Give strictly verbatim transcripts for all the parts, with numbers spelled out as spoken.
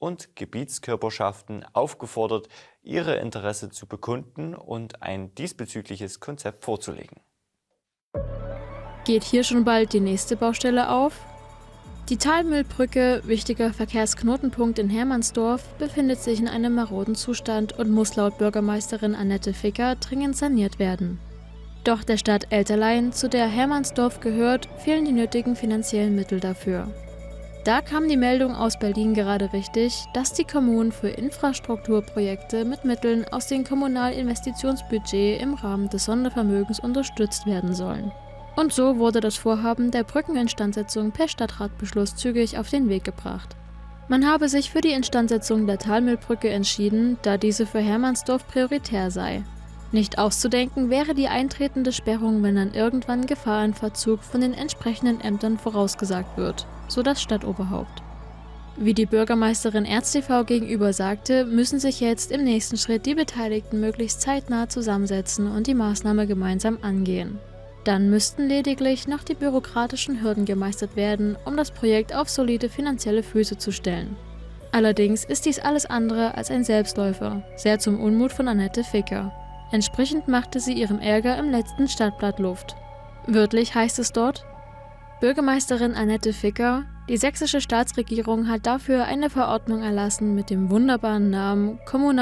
und Gebietskörperschaften aufgefordert, ihre Interesse zu bekunden und ein diesbezügliches Konzept vorzulegen. Geht hier schon bald die nächste Baustelle auf? Die Talmühlbrücke, wichtiger Verkehrsknotenpunkt in Hermannsdorf, befindet sich in einem maroden Zustand und muss laut Bürgermeisterin Annette Ficker dringend saniert werden. Doch der Stadt Elterlein, zu der Hermannsdorf gehört, fehlen die nötigen finanziellen Mittel dafür. Da kam die Meldung aus Berlin gerade richtig, dass die Kommunen für Infrastrukturprojekte mit Mitteln aus dem Kommunalinvestitionsbudget im Rahmen des Sondervermögens unterstützt werden sollen. Und so wurde das Vorhaben der Brückeninstandsetzung per Stadtratbeschluss zügig auf den Weg gebracht. Man habe sich für die Instandsetzung der Talmühlbrücke entschieden, da diese für Hermannsdorf prioritär sei. Nicht auszudenken wäre die eintretende Sperrung, wenn dann irgendwann Gefahr in Verzug von den entsprechenden Ämtern vorausgesagt wird, so das Stadtoberhaupt. Wie die Bürgermeisterin ErzTV gegenüber sagte, müssen sich jetzt im nächsten Schritt die Beteiligten möglichst zeitnah zusammensetzen und die Maßnahme gemeinsam angehen. Dann müssten lediglich noch die bürokratischen Hürden gemeistert werden, um das Projekt auf solide finanzielle Füße zu stellen. Allerdings ist dies alles andere als ein Selbstläufer, sehr zum Unmut von Annette Ficker. Entsprechend machte sie ihrem Ärger im letzten Stadtblatt Luft. Wörtlich heißt es dort: Bürgermeisterin Annette Ficker, die sächsische Staatsregierung hat dafür eine Verordnung erlassen mit dem wunderbaren Namen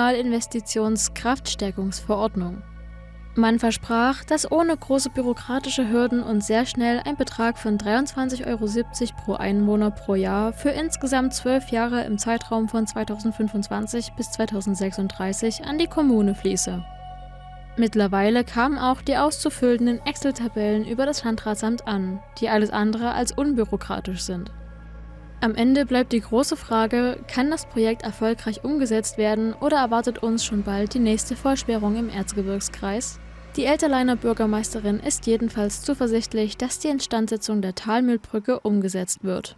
Kommunalinvestitionskraftstärkungsverordnung. Man versprach, dass ohne große bürokratische Hürden und sehr schnell ein Betrag von dreiundzwanzig Euro siebzig pro Einwohner pro Jahr für insgesamt zwölf Jahre im Zeitraum von zweitausendfünfundzwanzig bis zweitausendsechsunddreißig an die Kommune fließe. Mittlerweile kamen auch die auszufüllenden Excel-Tabellen über das Landratsamt an, die alles andere als unbürokratisch sind. Am Ende bleibt die große Frage, kann das Projekt erfolgreich umgesetzt werden oder erwartet uns schon bald die nächste Vollsperrung im Erzgebirgskreis? Die Elterleiner Bürgermeisterin ist jedenfalls zuversichtlich, dass die Instandsetzung der Talmühlbrücke umgesetzt wird.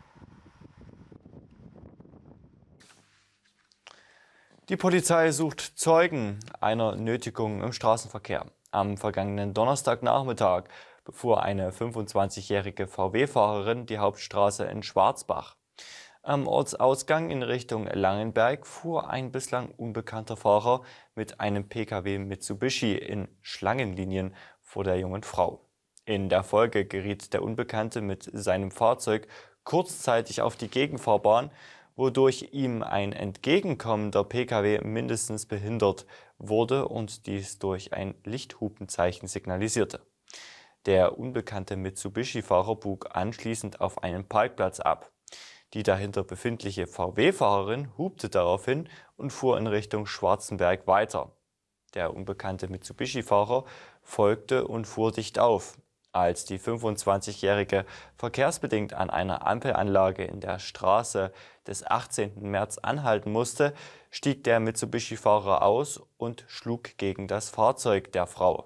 Die Polizei sucht Zeugen einer Nötigung im Straßenverkehr. Am vergangenen Donnerstagnachmittag befuhr eine fünfundzwanzigjährige V W-Fahrerin die Hauptstraße in Schwarzbach. Am Ortsausgang in Richtung Langenberg fuhr ein bislang unbekannter Fahrer mit einem P K W Mitsubishi in Schlangenlinien vor der jungen Frau. In der Folge geriet der Unbekannte mit seinem Fahrzeug kurzzeitig auf die Gegenfahrbahn, wodurch ihm ein entgegenkommender P K W mindestens behindert wurde und dies durch ein Lichthupenzeichen signalisierte. Der unbekannte Mitsubishi-Fahrer bog anschließend auf einen Parkplatz ab. Die dahinter befindliche V W-Fahrerin hupte daraufhin und fuhr in Richtung Schwarzenberg weiter. Der unbekannte Mitsubishi-Fahrer folgte und fuhr dicht auf. Als die fünfundzwanzigjährige verkehrsbedingt an einer Ampelanlage in der Straße des achtzehnten März anhalten musste, stieg der Mitsubishi-Fahrer aus und schlug gegen das Fahrzeug der Frau.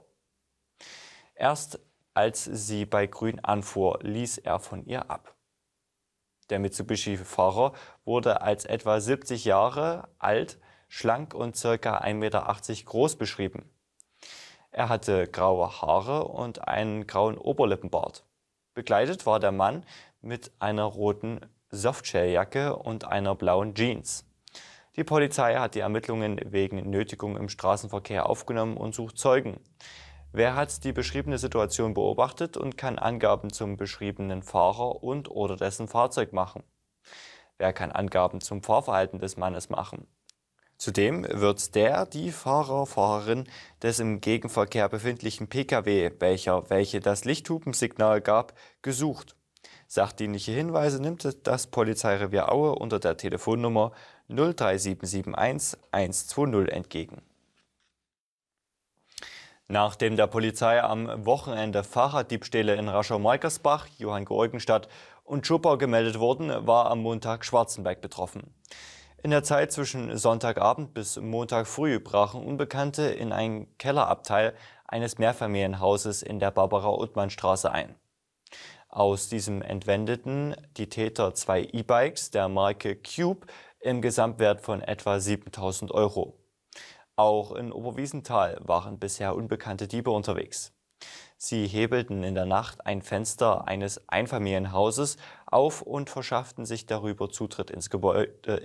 Erst als sie bei Grün anfuhr, ließ er von ihr ab. Der Mitsubishi-Fahrer wurde als etwa siebzig Jahre alt, schlank und ca. ein Meter achtzig groß beschrieben. Er hatte graue Haare und einen grauen Oberlippenbart. Begleitet war der Mann mit einer roten Softshelljacke und einer blauen Jeans. Die Polizei hat die Ermittlungen wegen Nötigung im Straßenverkehr aufgenommen und sucht Zeugen. Wer hat die beschriebene Situation beobachtet und kann Angaben zum beschriebenen Fahrer und oder dessen Fahrzeug machen? Wer kann Angaben zum Fahrverhalten des Mannes machen? Zudem wird der, die Fahrer, Fahrerin des im Gegenverkehr befindlichen P K W, welcher welche das Lichthupensignal gab, gesucht. Sachdienliche Hinweise nimmt das Polizeirevier Aue unter der Telefonnummer null drei sieben sieben eins eins zwei null entgegen. Nachdem der Polizei am Wochenende Fahrraddiebstähle in Raschau-Markersbach, Johanngeorgenstadt und Schuppau gemeldet wurden, war am Montag Schwarzenberg betroffen. In der Zeit zwischen Sonntagabend bis Montag früh brachen Unbekannte in ein Kellerabteil eines Mehrfamilienhauses in der Barbara-Ottmann-Straße ein. Aus diesem entwendeten die Täter zwei E-Bikes der Marke Cube im Gesamtwert von etwa siebentausend Euro. Auch in Oberwiesenthal waren bisher unbekannte Diebe unterwegs. Sie hebelten in der Nacht ein Fenster eines Einfamilienhauses auf und verschafften sich darüber Zutritt ins Gebäude,